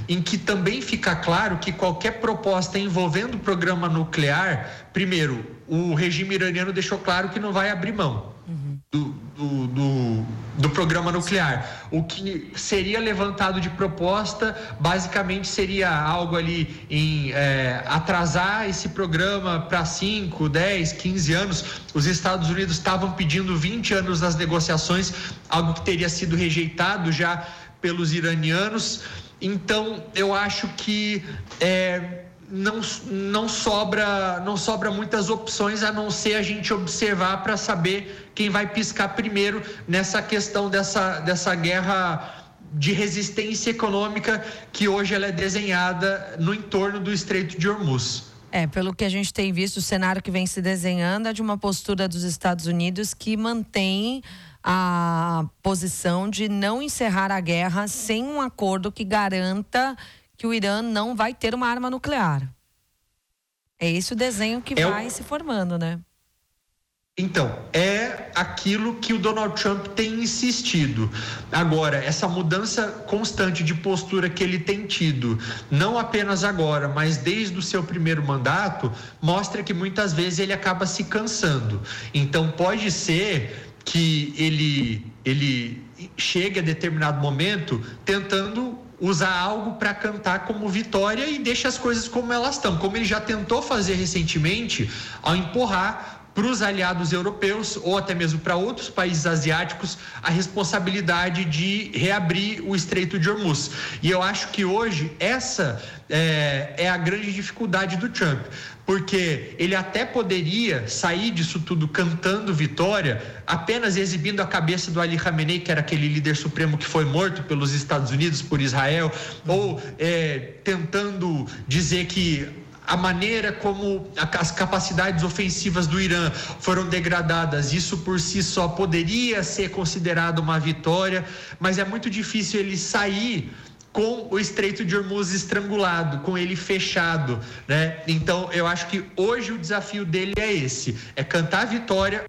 em que também fica claro que qualquer proposta envolvendo o programa nuclear, primeiro, o regime iraniano deixou claro que não vai abrir mão do programa nuclear. O que seria levantado de proposta basicamente seria algo ali em atrasar esse programa para 5, 10, 15 anos. Os Estados Unidos estavam pedindo 20 anos nas negociações, algo que teria sido rejeitado já pelos iranianos. Então eu acho que não sobra muitas opções a não ser a gente observar para saber quem vai piscar primeiro nessa questão dessa guerra de resistência econômica que hoje ela é desenhada no entorno do Estreito de Hormuz. Pelo que a gente tem visto, o cenário que vem se desenhando é de uma postura dos Estados Unidos que mantém a posição de não encerrar a guerra sem um acordo que garanta que o Irã não vai ter uma arma nuclear. É esse o desenho que vai se formando, né? Então, é aquilo que o Donald Trump tem insistido. Agora, essa mudança constante de postura que ele tem tido, não apenas agora, mas desde o seu primeiro mandato, mostra que muitas vezes ele acaba se cansando. Então, pode ser que ele chegue a determinado momento tentando usar algo para cantar como vitória e deixa as coisas como elas estão, como ele já tentou fazer recentemente ao empurrar para os aliados europeus ou até mesmo para outros países asiáticos a responsabilidade de reabrir o Estreito de Hormuz. E eu acho que hoje essa é a grande dificuldade do Trump, porque ele até poderia sair disso tudo cantando vitória, apenas exibindo a cabeça do Ali Khamenei, que era aquele líder supremo que foi morto pelos Estados Unidos, por Israel, ou tentando dizer que a maneira como as capacidades ofensivas do Irã foram degradadas, isso por si só poderia ser considerado uma vitória, mas é muito difícil ele sair com o Estreito de Hormuz estrangulado, com ele fechado, né? Então eu acho que hoje o desafio dele é esse, é cantar a vitória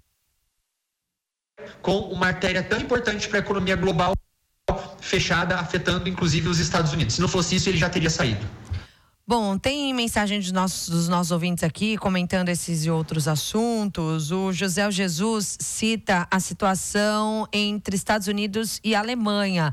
com uma artéria tão importante para a economia global fechada, afetando inclusive os Estados Unidos. Se não fosse isso, ele já teria saído. Bom, tem mensagem dos nossos ouvintes aqui comentando esses e outros assuntos. O José Jesus cita a situação entre Estados Unidos e Alemanha.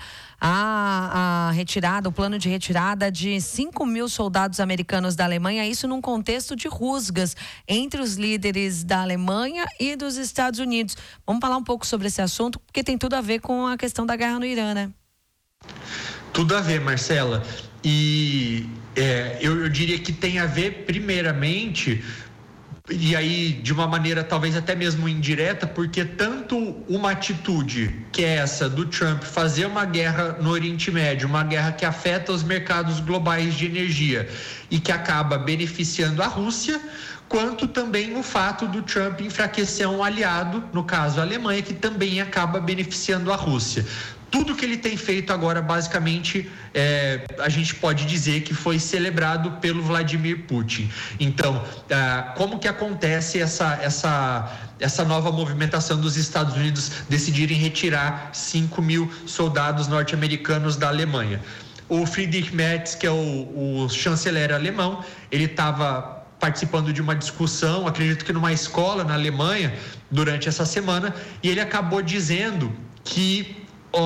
A retirada, o plano de retirada de 5.000 soldados americanos da Alemanha, isso num contexto de rusgas entre os líderes da Alemanha e dos Estados Unidos. Vamos falar um pouco sobre esse assunto, porque tem tudo a ver com a questão da guerra no Irã, né? Tudo a ver, Marcela. E eu diria que tem a ver primeiramente, e aí de uma maneira talvez até mesmo indireta, porque tanto uma atitude que é essa do Trump fazer uma guerra no Oriente Médio, uma guerra que afeta os mercados globais de energia e que acaba beneficiando a Rússia, quanto também o fato do Trump enfraquecer um aliado, no caso a Alemanha, que também acaba beneficiando a Rússia. Tudo que ele tem feito agora, basicamente, a gente pode dizer que foi celebrado pelo Vladimir Putin. Então, como que acontece essa nova movimentação dos Estados Unidos decidirem retirar 5.000 soldados norte-americanos da Alemanha? O Friedrich Merz, que é o chanceler alemão, ele estava participando de uma discussão, acredito que numa escola na Alemanha, durante essa semana, e ele acabou dizendo que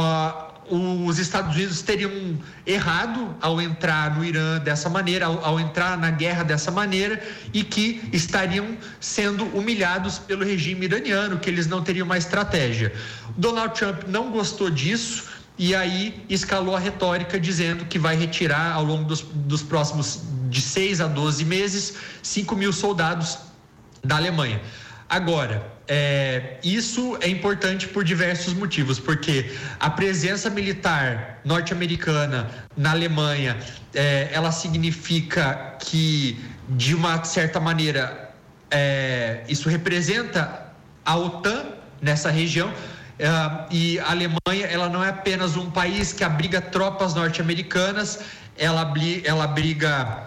os Estados Unidos teriam errado ao entrar no Irã dessa maneira, ao entrar na guerra dessa maneira, e que estariam sendo humilhados pelo regime iraniano, que eles não teriam uma estratégia. Donald Trump não gostou disso e aí escalou a retórica dizendo que vai retirar ao longo dos próximos de 6 a 12 meses 5.000 soldados da Alemanha. Agora, isso é importante por diversos motivos, porque a presença militar norte-americana na Alemanha, ela significa que, de uma certa maneira, isso representa a OTAN nessa região, e a Alemanha, ela não é apenas um país que abriga tropas norte-americanas, ela abriga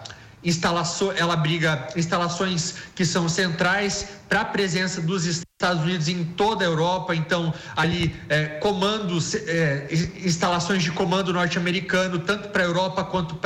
instalações que são centrais para a presença dos Estados Unidos em toda a Europa. Então ali instalações de comando norte-americano tanto para a Europa quanto